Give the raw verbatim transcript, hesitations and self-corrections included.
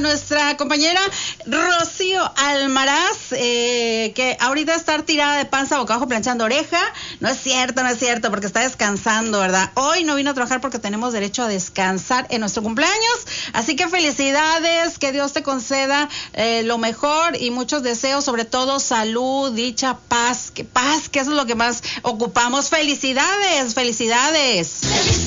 nuestra compañera Rocío Almaraz, eh, que ahorita está tirada de panza boca abajo planchando oreja. No es cierto, no es cierto, porque está descansando, ¿verdad? Hoy no vino a trabajar porque tenemos derecho a descansar en nuestro cumpleaños. Así que felicidades, que Dios te conceda eh, lo mejor y muchos deseos, sobre todo salud, dicha, paz, que paz, que eso es lo que más ocupamos. Felicidades, felicidades.